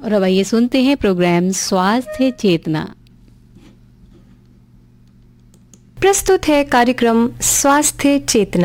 और अब आइए सुनते हैं प्रोग्राम स्वास्थ्य चेतना। प्रस्तुत है कार्यक्रम स्वास्थ्य चेतना।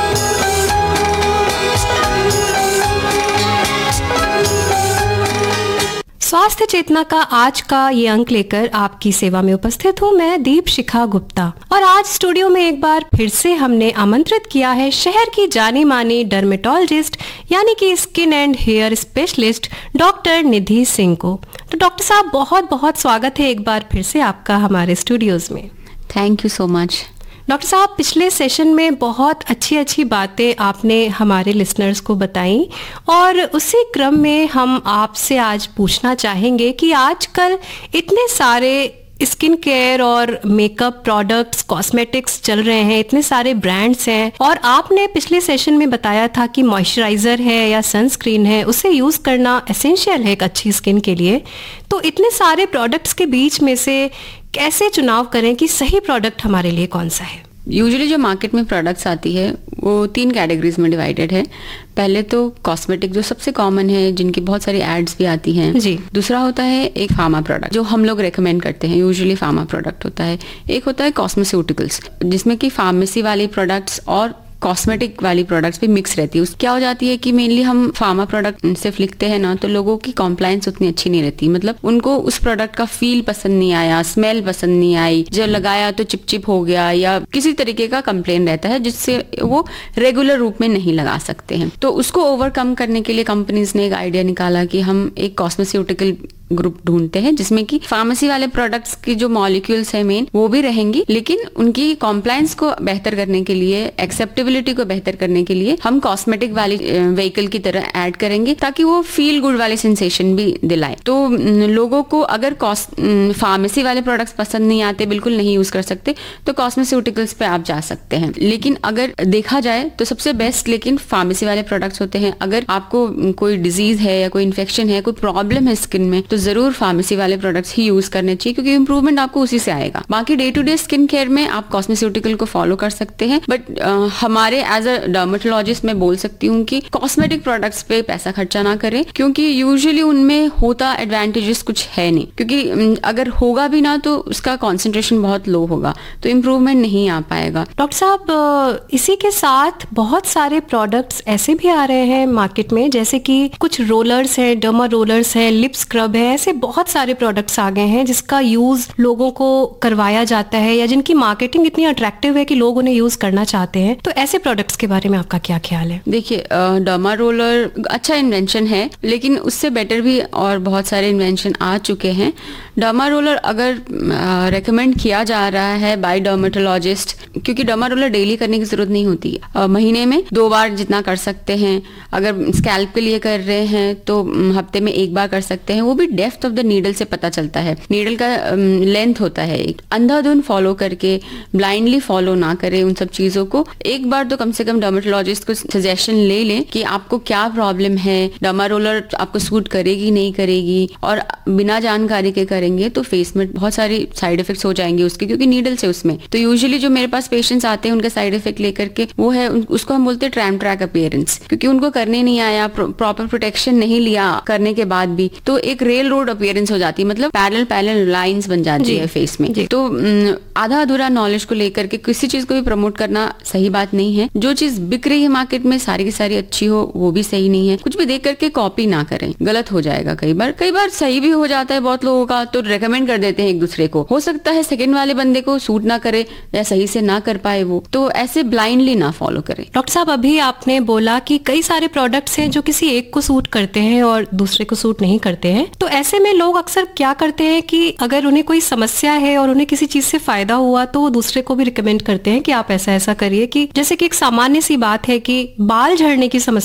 स्वास्थ्य चेतना का आज का ये अंक लेकर आपकी सेवा में उपस्थित हूँ मैं दीपशिखा गुप्ता। और आज स्टूडियो में एक बार फिर से हमने आमंत्रित किया है शहर की जानी मानी डर्मेटोलॉजिस्ट यानी कि skin and hair specialist doctor निधि सिंह को। तो डॉक्टर साहब बहुत बहुत स्वागत है एक बार फिर से आपका हमारे स्टूडियोज में। Thank you so much. Doctor साहब, पिछले सेशन में बहुत अच्छी अच्छी बातें आपने हमारे लिसनर्स को बताई और उसी क्रम में हम आपसे आज पूछना चाहेंगे कि आजकल इतने सारे स्किन केयर और मेकअप प्रोडक्ट्स, कॉस्मेटिक्स चल रहे हैं, इतने सारे ब्रांड्स हैं और आपने पिछले सेशन में बताया था कि मॉइस्चराइजर है या सनस्क्रीन है उसे यूज करना एसेंशियल है एक अच्छी स्किन के लिए। तो इतने सारे प्रोडक्ट्स के बीच में से कैसे चुनाव करें कि सही प्रोडक्ट हमारे लिए कौन सा है? यूजुअली जो मार्केट में प्रोडक्ट्स आती है वो 3 कैटेगरीज में डिवाइडेड है। पहले तो कॉस्मेटिक जो सबसे कॉमन है, जिनकी बहुत सारी एड्स भी आती हैं जी। दूसरा होता है एक फार्मा प्रोडक्ट जो हम लोग रेकमेंड करते हैं, यूजुअली फार्मा प्रोडक्ट होता है। एक होता है कॉस्मेस्यूटिकल्स जिसमें कि फार्मेसी वाले प्रोडक्ट्स और कॉस्मेटिक वाली प्रोडक्ट्स भी मिक्स रहती है। क्या हो जाती है कि मेनली हम फार्मा प्रोडक्ट सिर्फ लिखते हैं ना, तो लोगों की कॉम्प्लायंस उतनी अच्छी नहीं रहती। मतलब उनको उस प्रोडक्ट का फील पसंद नहीं आया, स्मेल पसंद नहीं आई, जो लगाया तो चिपचिप हो गया या किसी तरीके का कंप्लेन रहता है जिससे वो रेगुलर रूप में नहीं लगा सकते हैं। तो उसको ओवरकम करने के लिए कंपनीज ने एक आइडिया निकाला कि हम एक कॉस्मेस्यूटिकल ग्रुप ढूंढते हैं जिसमें कि फार्मेसी वाले प्रोडक्ट्स की जो मॉलिक्यूल्स है मेन वो भी रहेंगी, लेकिन उनकी कॉम्प्लायंस को बेहतर करने के लिए, एक्सेप्टेबिलिटी को बेहतर करने के लिए हम कॉस्मेटिक वाली व्हीकल की तरह ऐड करेंगे ताकि वो फील गुड वाले सेंसेशन भी दिलाए। तो लोगों को अगर फार्मेसी वाले प्रोडक्ट्स पसंद नहीं आते, बिल्कुल नहीं यूज कर सकते, तो कॉस्मेस्यूटिकल्स पे आप जा सकते हैं। लेकिन अगर देखा जाए तो सबसे बेस्ट लेकिन फार्मेसी वाले प्रोडक्ट्स होते हैं। अगर आपको कोई डिजीज है या कोई इन्फेक्शन है, कोई प्रॉब्लम है स्किन में, तो जरूर फार्मेसी वाले प्रोडक्ट्स ही यूज करने चाहिए क्योंकि इंप्रूवमेंट आपको उसी से आएगा। बाकी day to day skin care में आप कॉस्मेस्यूटिकल को फॉलो कर सकते हैं, बट हमारे एज अ डर्मेटोलॉजिस्ट मैं बोल सकती हूँ कि कॉस्मेटिक प्रोडक्ट्स पे पैसा खर्चा ना करें क्योंकि यूजुअली उनमें होता एडवांटेजेस कुछ है नहीं, क्योंकि अगर होगा भी ना तो उसका कॉन्सेंट्रेशन बहुत लो होगा, तो इम्प्रूवमेंट नहीं आ पाएगा। डॉक्टर साहब, इसी के साथ बहुत सारे प्रोडक्ट्स ऐसे भी आ रहे हैं मार्केट में, जैसे कि कुछ रोलर्स हैं, डर्मा रोलर्स हैं, लिप स्क्रब है, ऐसे बहुत सारे प्रोडक्ट्स आ गए हैं जिसका यूज लोगों को करवाया जाता है या जिनकी मार्केटिंग इतनी अट्रैक्टिव है कि लोग उन्हें यूज करना चाहते हैं। तो ऐसे प्रोडक्ट्स के बारे में आपका क्या ख्याल है? देखिए, डर्मा रोलर अच्छा इन्वेंशन है, लेकिन उससे बेटर भी और बहुत सारे इन्वेंशन आ चुके हैं। डर्मा रोलर अगर रेकमेंड किया जा रहा है बाय डर्मेटोलॉजिस्ट, क्योंकि डर्मा रोलर डेली करने की जरूरत नहीं होती, महीने में 2 बार जितना कर सकते हैं। अगर स्कैल्प के लिए कर रहे हैं तो हफ्ते में 1 बार कर सकते हैं। वो भी डेप्थ ऑफ द नीडल से पता चलता है। नीडल का लेंथ होता है, एक अंधाधुन फॉलो करके ब्लाइंडली फॉलो ना करें उन सब चीजों को। एक बार तो कम से कम डर्मेटोलॉजिस्ट को सजेशन ले लें कि आपको क्या प्रॉब्लम है, डर्मा रोलर आपको सूट करेगी नहीं करेगी, और बिना जानकारी के करेंगे तो फेस में बहुत सारी साइड इफेक्ट्स हो जाएंगे उसके, क्योंकि नीडल से उसमें। तो यूजुअली जो मेरे पास पेशेंट्स आते हैं उनका साइड इफेक्ट लेकर के वो है, उसको हम बोलते हैं ट्रैम ट्रैक अपीयरेंस, क्योंकि उनको करने नहीं आया, प्रॉपर प्रोटेक्शन नहीं लिया करने के बाद भी, तो एक रेल रोड अपीयरेंस हो जाती है, मतलब पैरेलल लाइंस बन जाती है फेस में। तो आधा अधूरा नॉलेज को लेकर के किसी चीज को भी प्रमोट करना सही बात नहीं है। जो चीज बिक रही है मार्केट में सारी की सारी अच्छी हो वो भी सही नहीं है। कुछ भी देख करके कॉपी ना करें, गलत हो जाएगा। कई बार सही भी हो जाता है बहुत लोगों का, तो रेकमेंड कर देते हैं एक दूसरे को। हो सकता है सेकंड वाले बंदे को सूट ना करे या सही से ना कर पाए वो, तो ऐसे ब्लाइंडली ना फॉलो करें। डॉक्टर साहब, अभी आपने बोला कि कई सारे प्रोडक्ट्स हैं जो किसी एक को सूट करते हैं और दूसरे को सूट नहीं करते हैं, तो ऐसे में लोग अक्सर क्या करते हैं कि अगर उन्हें कोई समस्या है और उन्हें किसी चीज से फायदा हुआ तो वो दूसरे को भी रिकमेंड करते हैं कि आप ऐसा ऐसा करिए। कि जैसे कि एक सामान्य सी बात है कि बाल झड़ने की समस्या